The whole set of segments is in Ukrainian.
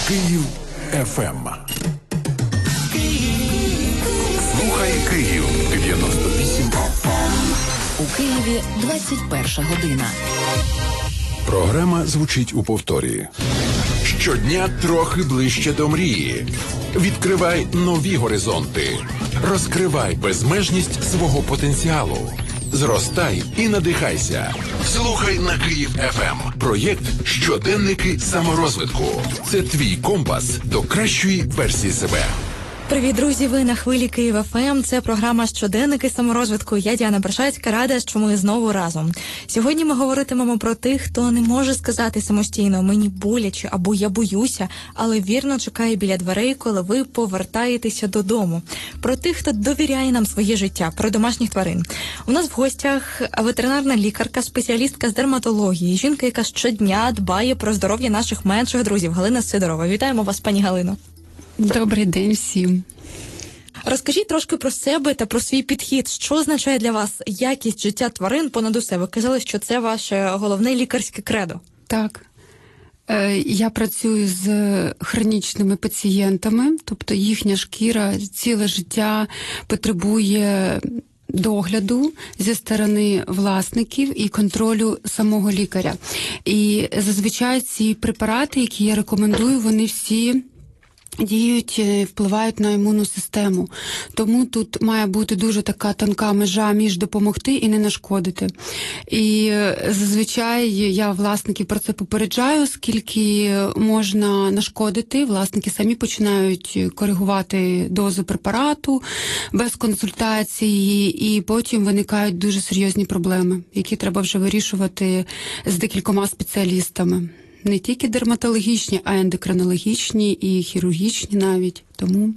Київ ФМ. Слухай Київ 98 FM. У Києві 21 година. Програма звучить у повторі. Щодня трохи ближче до мрії. Відкривай нові горизонти. Розкривай безмежність свого потенціалу. Зростай і надихайся. Слухай на Київ ФМ. Проєкт «Щоденники саморозвитку». Це твій компас до кращої версії себе. Привіт, друзі! Ви на хвилі Київ ФМ. Це програма «Щоденники саморозвитку». Я Діана Брашацька, рада, що ми знову разом. Сьогодні ми говоритимемо про тих, хто не може сказати самостійно «мені боляче» або «я боюся», але вірно чекає біля дверей, коли ви повертаєтеся додому. Про тих, хто довіряє нам своє життя, про домашніх тварин. У нас в гостях ветеринарна лікарка, спеціалістка з дерматології, жінка, яка щодня дбає про здоров'я наших менших друзів, Галина Сидорова. Вітаємо вас, пані Галино. Добрий день всім. Розкажіть трошки про себе та про свій підхід. Що означає для вас якість життя тварин понад усе? Ви казали, що це ваше головне лікарське кредо. Так. Я працюю з хронічними пацієнтами, тобто їхня шкіра ціле життя потребує догляду зі сторони власників і контролю самого лікаря. І зазвичай ці препарати, які я рекомендую, вони всі діють, впливають на імунну систему. Тому тут має бути дуже така тонка межа між допомогти і не нашкодити. І зазвичай я власників про це попереджаю, скільки можна нашкодити. Власники самі починають коригувати дозу препарату без консультації, і потім виникають дуже серйозні проблеми, які треба вже вирішувати з декількома спеціалістами. Не тільки дерматологічні, а й ендокринологічні і хірургічні навіть. Тому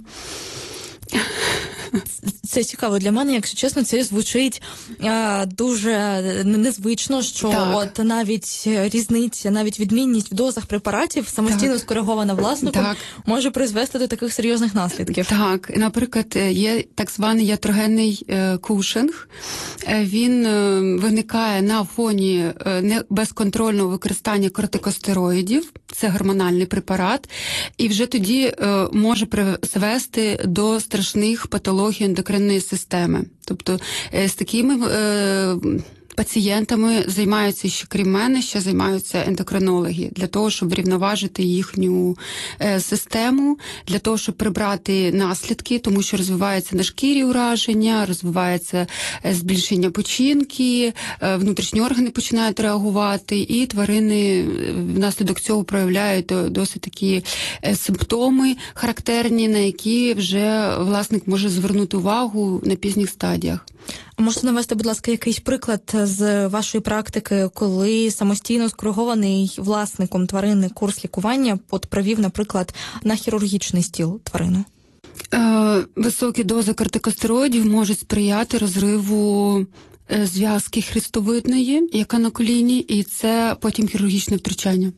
це цікаво для мене, якщо чесно, це звучить дуже незвично, що от навіть різниця, навіть відмінність в дозах препаратів самостійно скоригована власником може призвести до таких серйозних наслідків. Так, наприклад, є так званий ятрогенний кушинг. Він виникає на фоні безконтрольного використання кортикостероїдів, це гормональний препарат, і вже тоді може призвести до страшних патологій ендокринної системи. Тобто з такими пацієнтами займаються ще, крім мене, ще займаються ендокринологи, для того, щоб врівноважити їхню систему, для того, щоб прибрати наслідки, тому що розвивається на шкірі ураження, розвивається збільшення печінки, внутрішні органи починають реагувати, і тварини внаслідок цього проявляють досить такі симптоми характерні, на які вже власник може звернути увагу на пізніх стадіях. Можете навести, будь ласка, якийсь приклад з вашої практики, коли самостійно скоригований власником тварини курс лікування провів, наприклад, на хірургічний стіл тварину? Високі дози кортикостероїдів можуть сприяти розриву зв'язки хрестовидної, яка на коліні, і це потім хірургічне втручання.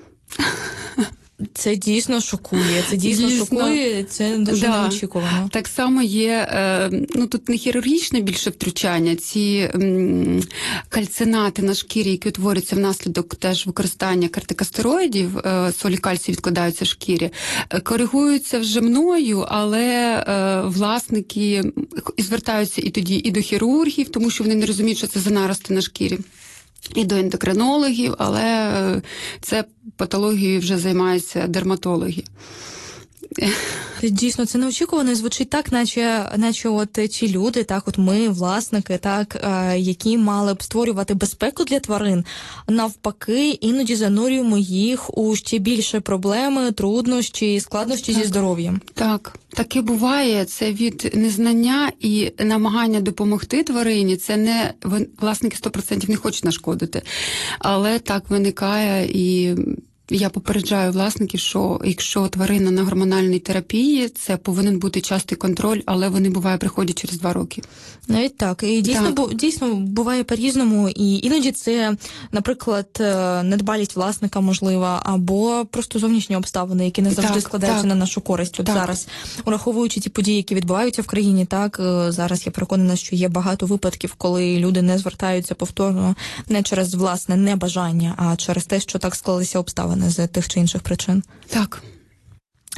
Це дійсно шокує, це дуже неочікувано. Так само є, тут не хірургічне більше втручання, ці кальцинати на шкірі, які утворюються внаслідок теж використання кортикостероїдів, солі кальцію відкладаються в шкірі, коригуються вже мною, але власники звертаються і тоді і до хірургів, тому що вони не розуміють, що це за нарости на шкірі. І до ендокринологів, але це патологією вже займаються дерматологи. Дійсно, це неочікувано, звучить так, наче от ці люди, так, от ми, власники, так, які мали б створювати безпеку для тварин, навпаки, іноді занурюємо їх у ще більше проблеми, труднощі, складнощі зі здоров'ям. Так, таке буває, це від незнання і намагання допомогти тварині, це не, власники 100% не хочуть нашкодити, але так виникає, і я попереджаю власників, що якщо тварина на гормональній терапії, це повинен бути частий контроль, але вони, буває, приходять через 2 роки. Навіть так. І дійсно буває по-різному. І іноді це, наприклад, недбалість власника, можливо, або просто зовнішні обставини, які не завжди складаються на нашу користь. От зараз, ураховуючи ті події, які відбуваються в країні, так, зараз я переконана, що є багато випадків, коли люди не звертаються повторно не через власне небажання, а через те, що так склалися обставини з тих чи інших причин. Так.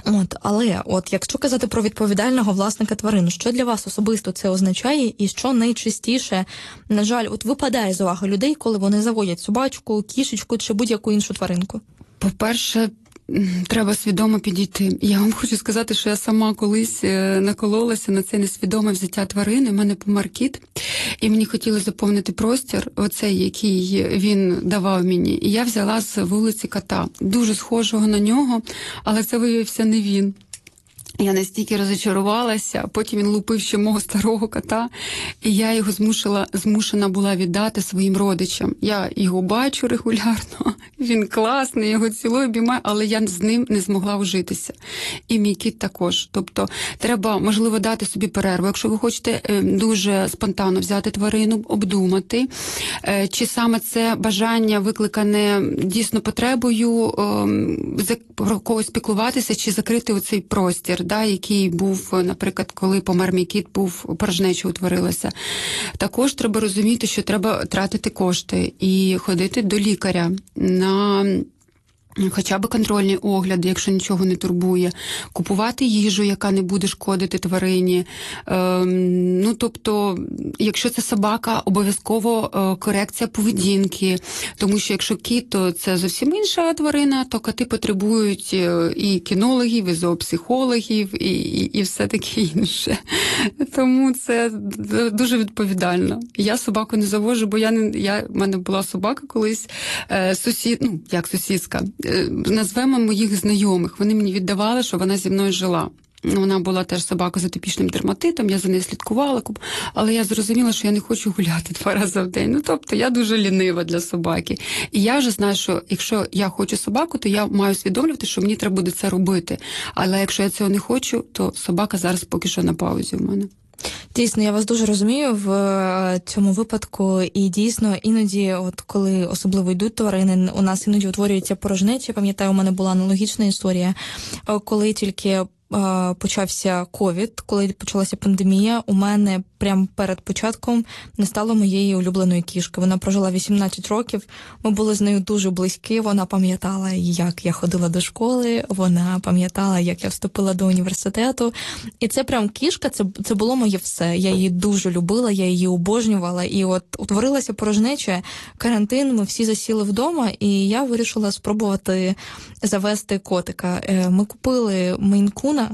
Але якщо казати про відповідального власника тварин, що для вас особисто це означає і що найчастіше, на жаль, випадає з уваги людей, коли вони заводять собачку, кішечку чи будь-яку іншу тваринку? По-перше, треба свідомо підійти. Я вам хочу сказати, що я сама колись накололася на це несвідоме взяття тварини. У мене помер кіт, і мені хотіли заповнити простір, оцей, який він давав мені. І я взяла з вулиці кота, дуже схожого на нього, але це виявився не він. Я настільки розочарувалася, потім він лупив ще мого старого кота, і я його змушена була віддати своїм родичам. Я його бачу регулярно, він класний, його цілую, обіймаю, але я з ним не змогла ужитися. І мій кіт також. Тобто треба, можливо, дати собі перерву. Якщо ви хочете дуже спонтанно взяти тварину, обдумати, чи саме це бажання викликане дійсно потребою про когось піклуватися, чи закрити оцей простір, який був, наприклад, коли помер мій кіт, порожнеча утворилася. Також треба розуміти, що треба тратити кошти і ходити до лікаря на хоча б контрольний огляд, якщо нічого не турбує, купувати їжу, яка не буде шкодити тварині. Тобто, якщо це собака, обов'язково корекція поведінки, тому що якщо кіт, то це зовсім інша тварина, то коти потребують і кінологів, і зоопсихологів, і все таке інше. Тому це дуже відповідально. Я собаку не заводжу, бо в мене була собака колись, сусідська, назвемо моїх знайомих. Вони мені віддавали, що вона зі мною жила. Вона була теж собака з атопічним дерматитом, я за нею слідкувала, але я зрозуміла, що я не хочу гуляти 2 рази в день. Тобто я дуже лінива для собаки. І я вже знаю, що якщо я хочу собаку, то я маю усвідомлювати, що мені треба буде це робити. Але якщо я цього не хочу, то собака зараз поки що на паузі в мене. Дійсно, я вас дуже розумію в цьому випадку, і дійсно іноді, коли особливо йдуть тварини, у нас іноді утворюється порожнеча. Пам'ятаю, у мене була аналогічна історія, коли тільки почався ковід, коли почалася пандемія, у мене прямо перед початком не стало моєї улюбленої кішки. Вона прожила 18 років, ми були з нею дуже близькі, вона пам'ятала, як я ходила до школи, вона пам'ятала, як я вступила до університету. І це прям кішка, це було моє все. Я її дуже любила, я її обожнювала. І утворилася порожнеча, карантин, ми всі засіли вдома, і я вирішила спробувати завести котика. Ми купили мейн-куна,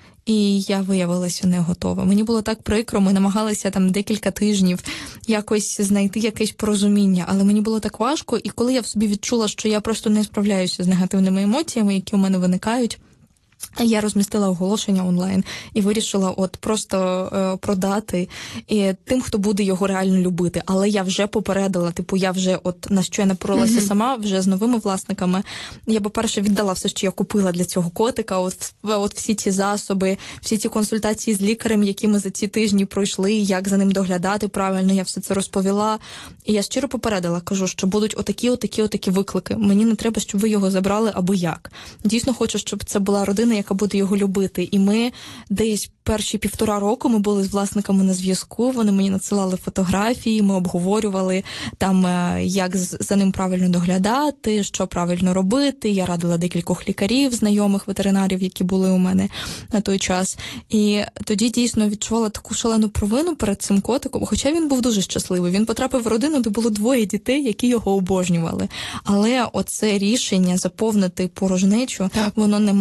і я виявилася не готова. Мені було так прикро, ми намагалися там декілька тижнів якось знайти якесь порозуміння, але мені було так важко, і коли я в собі відчула, що я просто не справляюся з негативними емоціями, які у мене виникають, я розмістила оголошення онлайн і вирішила просто продати тим, хто буде його реально любити. Але я вже попередила, я вже на що я напоролася сама, вже з новими власниками. Я, по-перше, віддала все, що я купила для цього котика, всі ці засоби, всі ці консультації з лікарем, які ми за ці тижні пройшли, як за ним доглядати правильно, я все це розповіла. І я щиро попередила, кажу, що будуть отакі виклики. Мені не треба, щоб ви його забрали або як. Дійсно хочу, щоб це була родина, яка буде його любити. І ми десь перші 1,5 року ми були з власниками на зв'язку, вони мені надсилали фотографії, ми обговорювали там, як за ним правильно доглядати, що правильно робити. Я радила декількох лікарів, знайомих ветеринарів, які були у мене на той час. І тоді дійсно відчувала таку шалену провину перед цим котиком, хоча він був дуже щасливий. Він потрапив в родину, де було 2 дітей, які його обожнювали. Але оце рішення заповнити порожнечу, воно не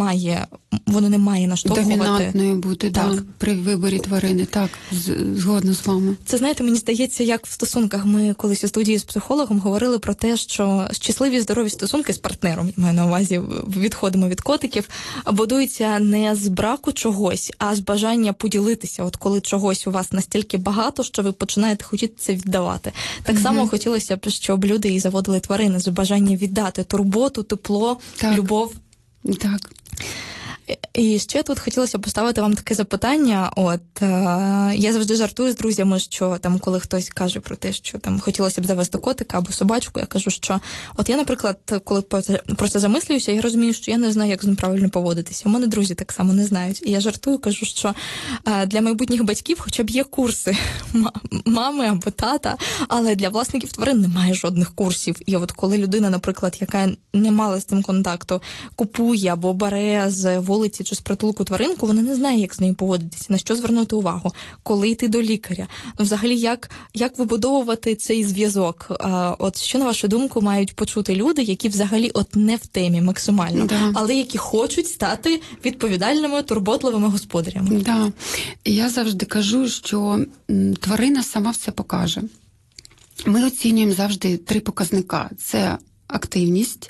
має наштовхувати. Домінантною бути, так. При виборі тварини, так, згодна з вами. Це, знаєте, мені здається, як в стосунках. Ми колись у студії з психологом говорили про те, що щасливі, здорові стосунки з партнером, я маю на увазі, відходимо від котиків, будуються не з браку чогось, а з бажання поділитися. Коли чогось у вас настільки багато, що ви починаєте хотіти це віддавати. Так само хотілося б, щоб люди і заводили тварини з бажання віддати турботу, тепло, любов. Так. І ще тут хотілося поставити вам таке запитання. Я завжди жартую з друзями, що там, коли хтось каже про те, що там хотілося б завести котика або собачку, я кажу, що я, наприклад, коли про це замислююся, я розумію, що я не знаю, як з ним правильно поводитися. У мене друзі так само не знають. І я жартую, кажу, що для майбутніх батьків хоча б є курси мами або тата, але для власників тварин немає жодних курсів. І коли людина, наприклад, яка не мала з цим контакту, купує або бере з вулиці забираючи з притулку тваринку, вона не знає, як з нею поводитися, на що звернути увагу, коли йти до лікаря. Ну, взагалі, як вибудовувати цей зв'язок? От що, на вашу думку, мають почути люди, які взагалі от не в темі максимально, але які хочуть стати відповідальними, турботливими господарями? Да. Я завжди кажу, що тварина сама все покаже. Ми оцінюємо завжди 3 показника. Це активність,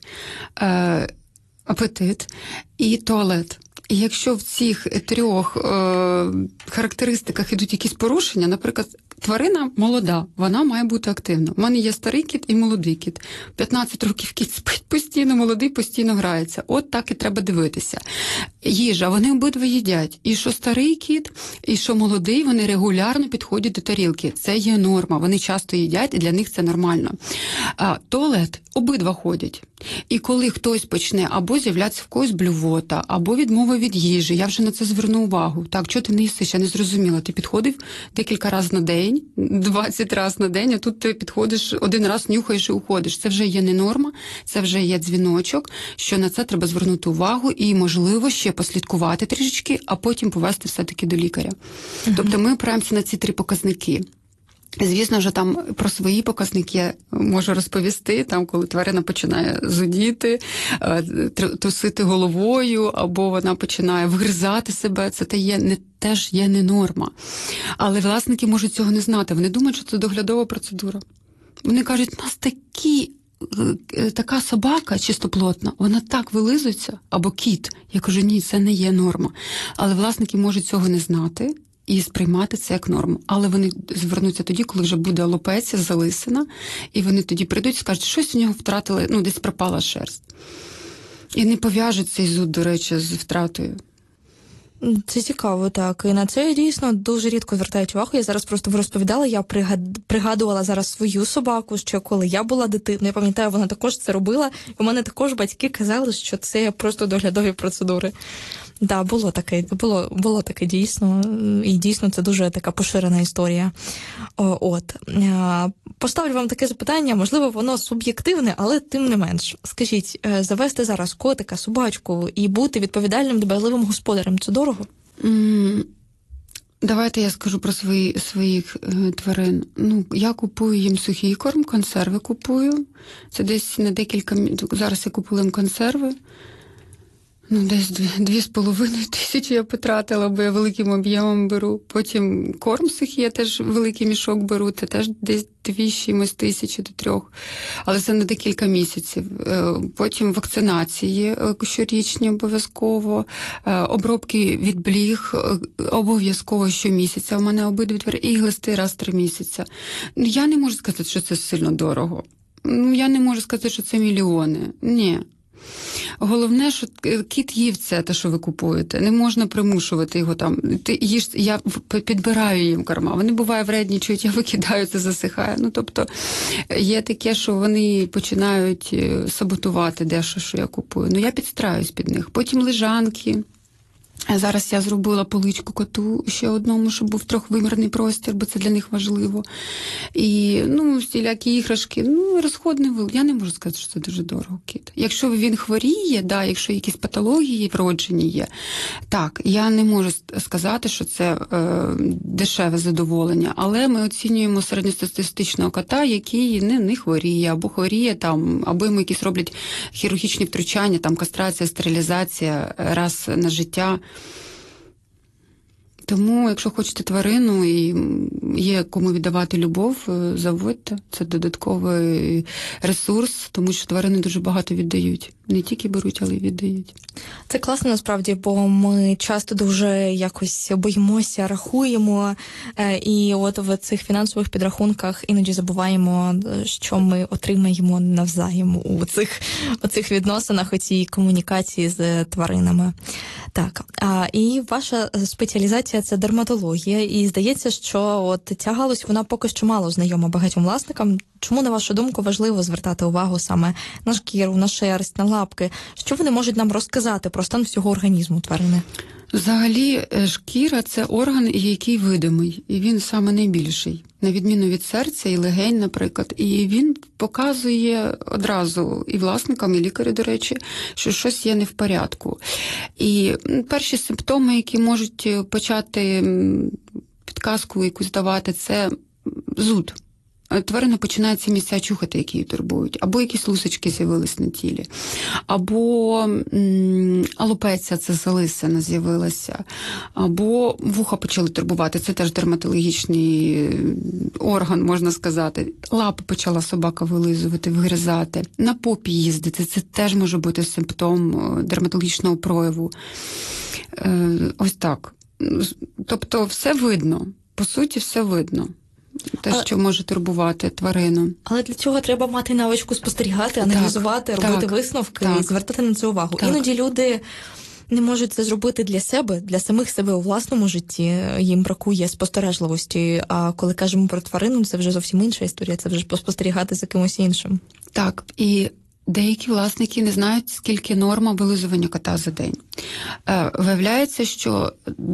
апетит і туалет. І якщо в цих 3 характеристиках ідуть якісь порушення, наприклад, тварина молода, вона має бути активна. У мене є старий кіт і молодий кіт. 15 років кіт спить постійно, молодий постійно грається. От так і треба дивитися. Їжа, вони обидва їдять. І що старий кіт, і що молодий, вони регулярно підходять до тарілки. Це є норма. Вони часто їдять, і для них це нормально. Туалет, обидва ходять. І коли хтось почне або з'являтися в когось блювота, або відмова від їжі, я вже на це зверну увагу. Так, чого ти не їсиш? Я не зрозуміла. Ти підходив декілька разів на день, 20 разів на день, а тут ти підходиш, 1 раз нюхаєш і уходиш. Це вже є не норма, це вже є дзвіночок, що на це треба звернути увагу і, можливо, ще послідкувати трішечки, а потім повести все-таки до лікаря. Тобто ми опираємося на ці 3 показники. Звісно ж, там про свої показники я можу розповісти, там, коли тварина починає зудіти, трусити головою, або вона починає вгризати себе, це теж є не норма. Але власники можуть цього не знати, вони думають, що це доглядова процедура. Вони кажуть, у нас така собака чистоплотна, вона так вилизується, або кіт. Я кажу, ні, це не є норма. Але власники можуть цього не знати і сприймати це як норму. Але вони звернуться тоді, коли вже буде алопеція, залисина, і вони тоді прийдуть і скажуть, щось у нього втратили, десь пропала шерсть. І не пов'яжуть цей зуд, до речі, з втратою. Це цікаво, так. І на це дійсно дуже рідко звертають увагу. Я зараз просто розповідала, я пригадувала зараз свою собаку, що коли я була дитиною, я пам'ятаю, вона також це робила, і у мене також батьки казали, що це просто доглядові процедури. Так, було таке дійсно, і дійсно це дуже така поширена історія. Поставлю вам таке запитання, можливо, воно суб'єктивне, але тим не менш. Скажіть, завести зараз котика, собачку і бути відповідальним, дбайливим господарем – це дорого? Давайте я скажу про своїх тварин. Я купую їм сухий корм, консерви купую. Це десь на декілька... Зараз я купила їм консерви. Десь 2,5 тисячі я потратила, бо я великим об'ємом беру. Потім корм сухий, я теж великий мішок беру, це теж десь 2 тисячі до 3. Але це на декілька місяців. Потім вакцинації щорічні обов'язково, обробки від бліг обов'язково щомісяця. У мене обидві тварини, і глисти раз в 3 місяці. Я не можу сказати, що це сильно дорого. Я не можу сказати, що це мільйони. Ні. Головне, що кіт їв це, те, що ви купуєте. Не можна примушувати його там. Я підбираю їм корма. Вони буває вреднічують, я викидаю, це засихає. Тобто є таке, що вони починають саботувати дещо, що я купую. Я підстраюсь під них. Потім лежанки. Зараз я зробила поличку коту ще одному, щоб був трьохвимірний простір, бо це для них важливо. І, всілякі іграшки, розходний вил. Я не можу сказати, що це дуже дорого, кіт. Якщо він хворіє, якщо якісь патології вроджені є, так, я не можу сказати, що це дешеве задоволення, але ми оцінюємо середньостатистичного кота, який не хворіє, або хворіє там, або йому якісь роблять хірургічні втручання, там кастрація, стерилізація раз на життя. Тому, якщо хочете тварину і є кому віддавати любов, заводьте. Це додатковий ресурс, тому що тварини дуже багато віддають. Не тільки беруть, але й віддають. Це класно, насправді, бо ми часто дуже якось боїмося, рахуємо, і от в цих фінансових підрахунках іноді забуваємо, що ми отримаємо навзаєм у цих відносинах, у цій комунікації з тваринами. Так, і ваша спеціалізація – це дерматологія, і здається, що от ця галузь, вона поки що мало знайома багатьом власникам. Чому, на вашу думку, важливо звертати увагу саме на шкіру, на шерсть, на лапки? Що вони можуть нам розказати про стан всього організму тварини? Взагалі, шкіра – це орган, який видимий, і він саме найбільший, на відміну від серця і легень, наприклад. І він показує одразу і власникам, і лікарю, до речі, що щось є не в порядку. І перші симптоми, які можуть почати підказку якусь давати, це зуд. Тварина починає ці місця чухати, які її турбують, або якісь лусочки з'явились на тілі, або алопеція, це залисина з'явилася, або вуха почали турбувати, це теж дерматологічний орган, можна сказати. Лапи почала собака вилизувати, вигризати, на попі їздити, це теж може бути симптом дерматологічного прояву. Ось так. Тобто все видно, по суті, все видно. Те, що може турбувати тварину. Але для цього треба мати навичку спостерігати, аналізувати, робити висновки і звертати на це увагу. Іноді люди не можуть це зробити для себе, для самих себе у власному житті. Їм бракує спостережливості. А коли кажемо про тварину, це вже зовсім інша історія, це вже спостерігати за кимось іншим. Так, і деякі власники не знають, скільки норма вилизування кота за день. Виявляється, що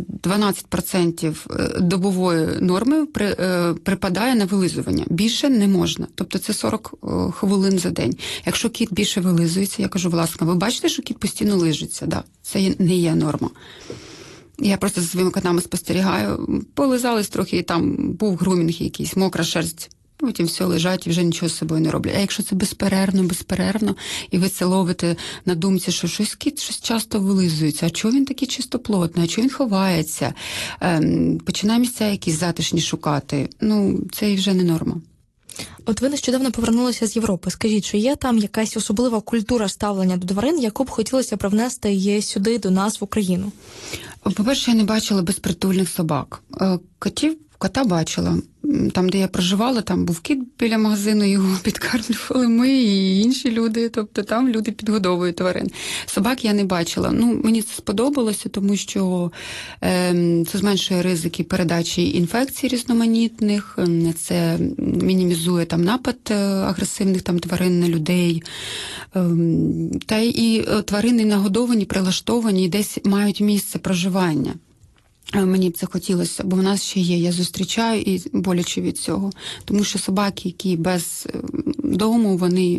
12% добової норми припадає на вилизування. Більше не можна. Тобто це 40 хвилин за день. Якщо кіт більше вилизується, я кажу, власне, ви бачите, що кіт постійно лижиться? Да, це не є норма. Я просто за своїми котами спостерігаю. Полизались трохи, і там був грумінг якийсь, мокра шерсть. Потім все лежать і вже нічого з собою не роблять. А якщо це безперервно, і ви це ловите на думці, що кіт щось часто вилизується, а чого він такий чистоплотний, а чого він ховається, починає місця якісь затишні шукати, це вже не норма. От ви нещодавно повернулися з Європи. Скажіть, чи є там якась особлива культура ставлення до тварин, яку б хотілося привнести її сюди, до нас, в Україну? По-перше, я не бачила безпритульних собак. Кота бачила. Там, де я проживала, там був кіт біля магазину, його підкармлювали ми і інші люди, тобто там люди підгодовують тварин. Собак я не бачила. Мені це сподобалося, тому що це зменшує ризики передачі інфекцій різноманітних, це мінімізує там напад агресивних там тварин на людей. Та і тварини нагодовані, прилаштовані і десь мають місце проживання. Мені б це хотілося, бо в нас ще є. Я зустрічаю і боляче від цього. Тому що собаки, які без дому, вони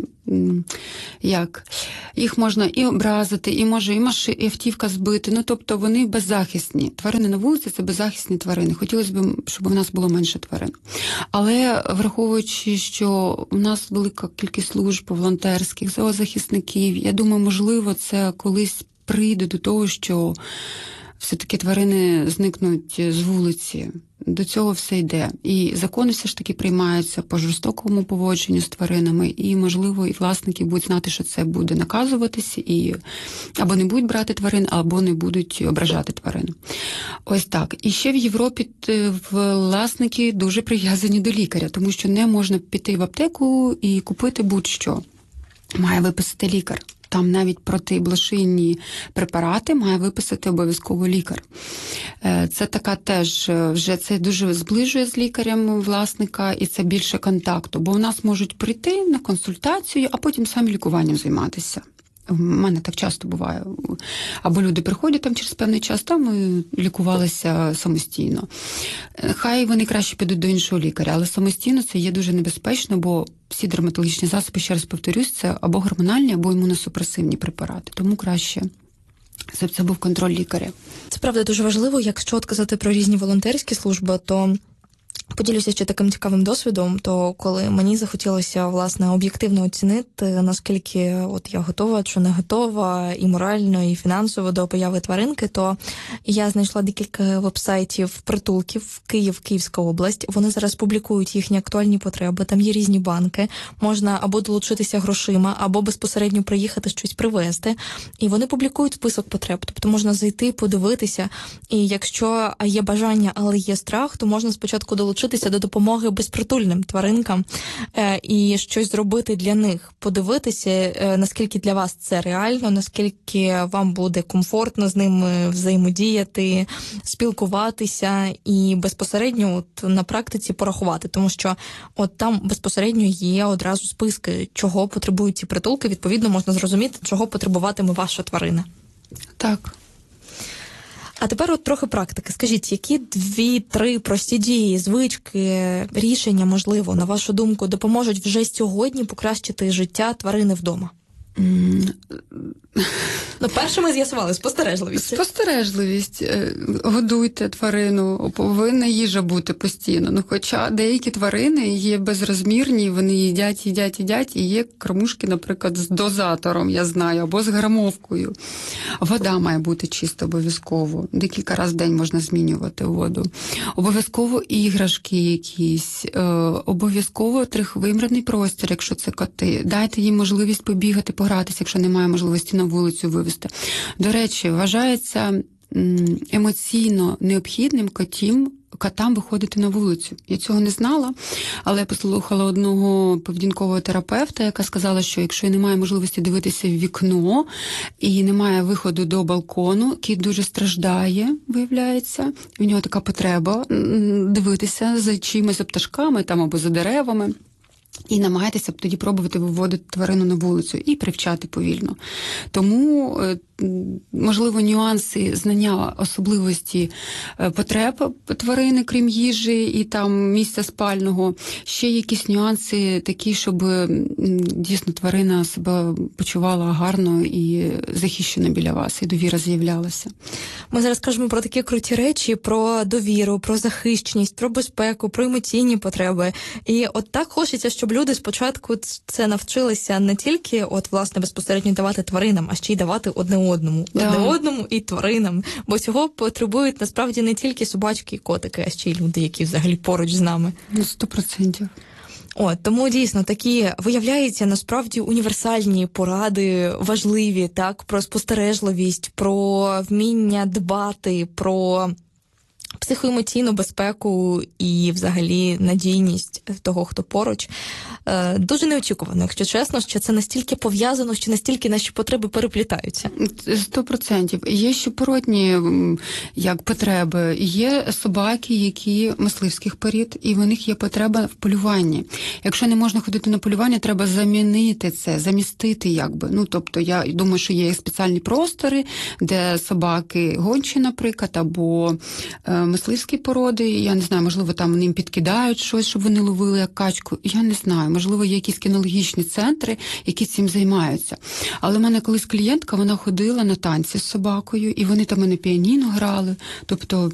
їх можна і образити, і може і автівка збити. Тобто вони беззахисні. Тварини на вулиці – це беззахисні тварини. Хотілося б, щоб у нас було менше тварин. Але враховуючи, що у нас велика кількість служб волонтерських, зоозахисників, я думаю, можливо, це колись прийде до того, що все-таки тварини зникнуть з вулиці. До цього все йде. І закони все ж таки приймаються по жорстокому поводженню з тваринами, і, можливо, і власники будуть знати, що це буде наказуватися, і або не будуть брати тварин, або не будуть ображати тварин. Ось так. І ще в Європі власники дуже прив'язані до лікаря, тому що не можна піти в аптеку і купити будь-що. Має виписати лікар. Там навіть протиблошийні препарати має виписати обов'язково лікар. Це така теж, вже це дуже зближує з лікарем власника, і це більше контакту, бо у нас можуть прийти на консультацію, а потім самі лікуванням займатися. У мене так часто буває. Або люди приходять там через певний час, там лікувалися самостійно. Хай вони краще підуть до іншого лікаря, але самостійно це є дуже небезпечно, бо всі дерматологічні засоби, ще раз повторюсь, це або гормональні, або імуносупресивні препарати. Тому краще, щоб це був контроль лікаря. Це правда дуже важливо. Якщо казати про різні волонтерські служби, то поділюся ще таким цікавим досвідом, то коли мені захотілося, власне, об'єктивно оцінити, наскільки я готова чи не готова і морально, і фінансово до появи тваринки, то я знайшла декілька вебсайтів притулків Київська область. Вони зараз публікують їхні актуальні потреби, там є різні банки, можна або долучитися грошима, або безпосередньо приїхати щось привезти. І вони публікують список потреб, тобто можна зайти, подивитися, і якщо є бажання, але є страх, то можна спочатку долучитися до допомоги безпритульним тваринкам і щось зробити для них, подивитися, наскільки для вас це реально, наскільки вам буде комфортно з ними взаємодіяти, спілкуватися і безпосередньо на практиці порахувати, тому що там безпосередньо є одразу списки, чого потребують ці притулки, відповідно можна зрозуміти, чого потребуватиме ваша тварина. Так. А тепер от трохи практики. Скажіть, які 2-3 прості дії, звички, рішення, можливо, на вашу думку, допоможуть вже сьогодні покращити життя тварини вдома? Ну, перше ми з'ясували спостережливість. Спостережливість. Годуйте тварину, повинна їжа бути постійно. Ну, хоча деякі тварини є безрозмірні, вони їдять, і є кормушки, наприклад, з дозатором, я знаю, або з грамовкою. Вода має бути чиста обов'язково. Декілька разів в день можна змінювати воду. Обов'язково іграшки якісь, обов'язково трьохвимірний простір, якщо це коти. Дайте їм можливість побігати, погратися, якщо немає можливості на вулицю вивезти. До речі, вважається емоційно необхідним котам виходити на вулицю. Я цього не знала, але я послухала одного поведінкового терапевта, яка сказала, що якщо немає можливості дивитися в вікно і немає виходу до балкону, кіт дуже страждає, виявляється. У нього така потреба дивитися за чимось, за пташками там, або за деревами. І намагайтеся тоді пробувати виводити тварину на вулицю і привчати повільно. Тому, можливо, нюанси знання особливості потреб тварини, крім їжі і там місця спального. Ще якісь нюанси такі, щоб дійсно тварина себе почувала гарно і захищено біля вас, і довіра з'являлася. Ми зараз кажемо про такі круті речі, про довіру, про захищеність, про безпеку, про емоційні потреби. І от так хочеться, щоб люди спочатку це навчилися не тільки власне безпосередньо давати тваринам, а ще й давати одне одному. Да. Одне одному і тваринам. Бо цього потребують насправді не тільки собачки і котики, а ще й люди, які взагалі поруч з нами. 100%. Тому дійсно такі виявляються насправді універсальні поради, важливі, так, про спостережливість, про вміння дбати, про психоемоційну безпеку і взагалі надійність того, хто поруч. Дуже неочікувано, якщо чесно, що це настільки пов'язано, що настільки наші потреби переплітаються. 100%. Є ще породні потреби. Є собаки, які мисливських порід, і в них є потреба в полюванні. Якщо не можна ходити на полювання, треба замінити це, замістити . Тобто я думаю, що є спеціальні простори, де собаки гончі, наприклад, або мисливські породи, я не знаю, можливо, там їм підкидають щось, щоб вони ловили як качку. Я не знаю, можливо, є якісь кінологічні центри, які цим займаються. Але в мене колись клієнтка, вона ходила на танці з собакою, і вони там і на піаніно грали, тобто